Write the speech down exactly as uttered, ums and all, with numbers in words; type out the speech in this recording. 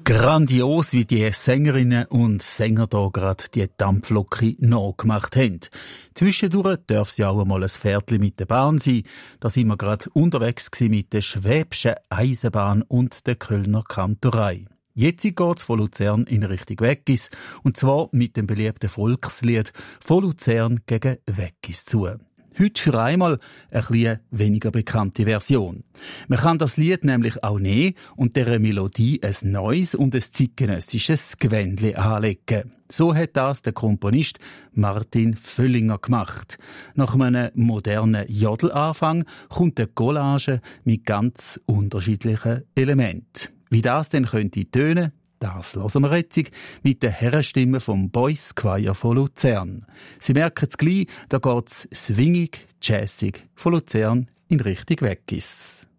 Grandios, wie die Sängerinnen und Sänger hier gerade die Dampflocke nachgemacht haben. Zwischendurch darf es ja auch einmal ein Pferdchen mit der Bahn sein. Da sind wir gerade unterwegs mit der Schwäbischen Eisenbahn und der Kölner Kantorei. Jetzt geht es von Luzern in Richtung Weggis, und zwar mit dem beliebten Volkslied «Von Luzern gegen Weggis zu». Heute für einmal eine etwas weniger bekannte Version. Man kann das Lied nämlich auch nehmen und dieser Melodie ein neues und ein zeitgenössisches Gewändchen anlegen. So hat das der Komponist Martin Völlinger gemacht. Nach einem modernen Jodelanfang kommt eine Collage mit ganz unterschiedlichen Elementen. Wie das denn könnte tönen, das hören wir jetzt mit der Herrenstimme vom Boys Choir von Luzern. Sie merken es gleich, da geht es swingig, jazzig von Luzern in Richtung Weggis.